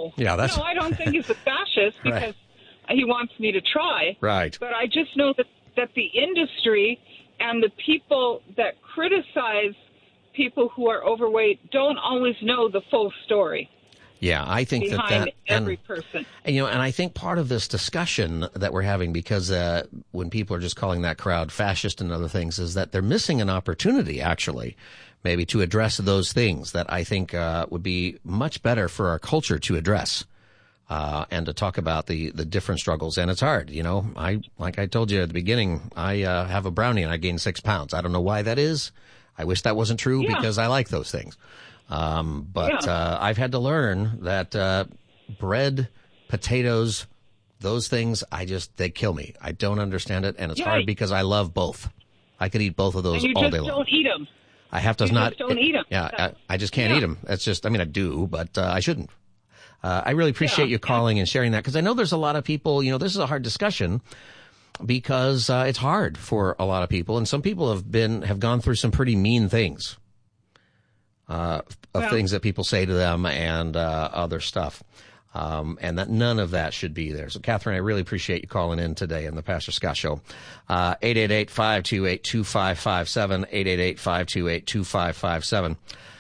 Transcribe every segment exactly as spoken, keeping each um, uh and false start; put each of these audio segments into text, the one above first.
no. Yeah, that's... No, I don't think he's a fascist because Right. he wants me to try. Right. But I just know that, that the industry and the people that criticize people who are overweight don't always know the full story. Yeah, I think that behind that every and, person. And, you know, and I think part of this discussion that we're having, because uh, when people are just calling that crowd fascist and other things, is that they're missing an opportunity, actually, maybe to address those things that I think uh, would be much better for our culture to address. Uh, and to talk about the, the different struggles. And it's hard, you know. I, like I told you at the beginning, I uh, have a brownie and I gained six pounds. I don't know why that is. I wish that wasn't true yeah. because I like those things. Um, but yeah. uh, I've had to learn that uh, bread, potatoes, those things, I just, they kill me. I don't understand it. And it's yeah. hard because I love both. I could eat both of those and you all just day long. don't eat them. I have to you not. Just don't eat them. Yeah, I, I just can't yeah. eat them. That's just, I mean, I do, but uh, I shouldn't. Uh, I really appreciate yeah, you calling yeah. and sharing that, because I know there's a lot of people, you know, this is a hard discussion because uh, it's hard for a lot of people. And some people have been, have gone through some pretty mean things, uh, of well, things that people say to them and uh, other stuff. Um, and that none of that should be there. So, Catherine, I really appreciate you calling in today on the Pastor Scott Show. Uh, eight eight eight, five two eight, two five five seven, eight eight eight, five two eight, two five five seven.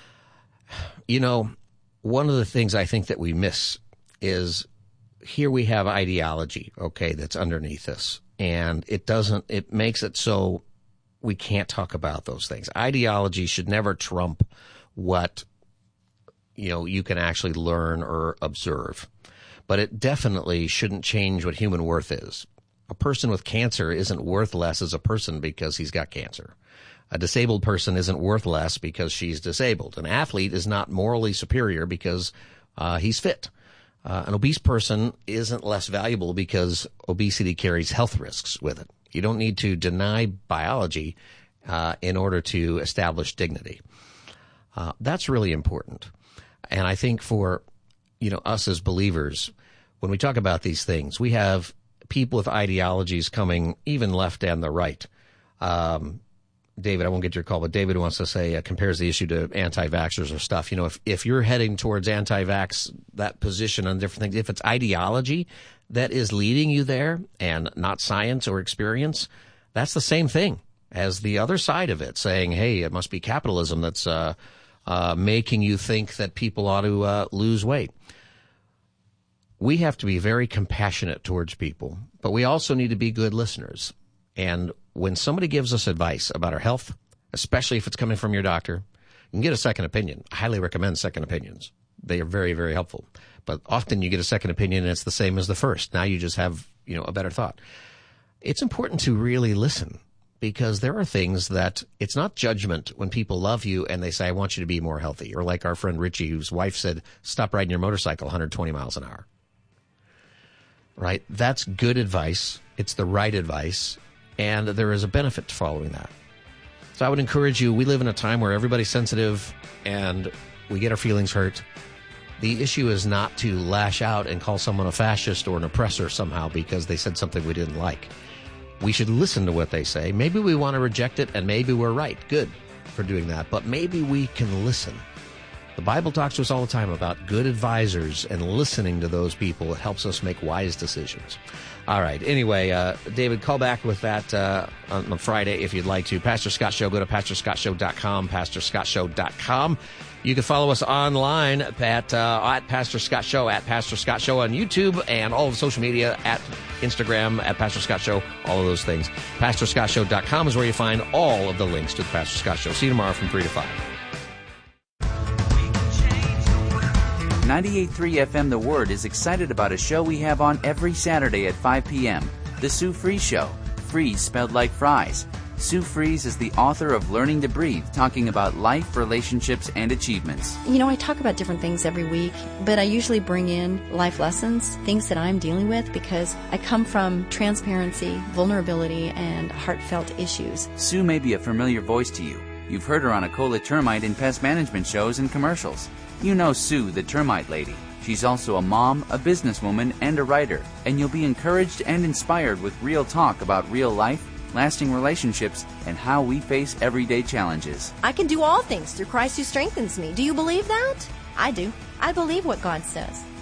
You know, one of the things I think that we miss is here we have ideology, okay, that's underneath this. And it doesn't, it makes it so we can't talk about those things. Ideology should never trump what, you know, you can actually learn or observe. But it definitely shouldn't change what human worth is. A person with cancer isn't worth less as a person because he's got cancer. A disabled person isn't worth less because she's disabled. An athlete is not morally superior because uh, he's fit. Uh, an obese person isn't less valuable because obesity carries health risks with it. You don't need to deny biology uh, in order to establish dignity. Uh, that's really important. And I think for, you know, us as believers, when we talk about these things, we have people with ideologies coming even left and the right. Um, David, I won't get your call, but David wants to say, uh, compares the issue to anti-vaxxers or stuff. You know, if, if you're heading towards anti-vax, that position on different things, if it's ideology that is leading you there and not science or experience, that's the same thing as the other side of it, saying, hey, it must be capitalism that's uh, uh, making you think that people ought to uh, lose weight. We have to be very compassionate towards people, but we also need to be good listeners. And when somebody gives us advice about our health, especially if it's coming from your doctor, you can get a second opinion. I highly recommend second opinions. They are very, very helpful. But often you get a second opinion and it's the same as the first. Now you just have, you know, a better thought. It's important to really listen, because there are things that it's not judgment when people love you and they say, I want you to be more healthy. Or like our friend Richie, whose wife said, stop riding your motorcycle one hundred twenty miles an hour. Right? That's good advice. It's the right advice. And there is a benefit to following that. So I would encourage you, we live in a time where everybody's sensitive and we get our feelings hurt. The issue is not to lash out and call someone a fascist or an oppressor somehow because they said something we didn't like. We should listen to what they say. Maybe we want to reject it, and maybe we're right. Good for doing that. But maybe we can listen. The Bible talks to us all the time about good advisors and listening to those people. It helps us make wise decisions. All right. Anyway, uh, David, call back with that uh, on, on Friday if you'd like to. Pastor Scott Show, go to pastor scott show dot com, pastor scott show dot com. You can follow us online at, uh, at Pastor Scott Show, at Pastor Scott Show on YouTube, and all of social media, at Instagram, at Pastor Scott Show, all of those things. pastor scott show dot com is where you find all of the links to the Pastor Scott Show. See you tomorrow from three to five. ninety-eight point three F M The Word is excited about a show we have on every Saturday at five p.m., The Sue Fries Show, Fries spelled like fries. Sue Fries is the author of Learning to Breathe, talking about life, relationships, and achievements. You know, I talk about different things every week, but I usually bring in life lessons, things that I'm dealing with, because I come from transparency, vulnerability, and heartfelt issues. Sue may be a familiar voice to you. You've heard her on Akola Termite in pest management shows and commercials. You know Sue, the termite lady. She's also a mom, a businesswoman, and a writer, and you'll be encouraged and inspired with real talk about real life, lasting relationships, and how we face everyday challenges. I can do all things through Christ who strengthens me. Do you believe that? I do. I believe what God says.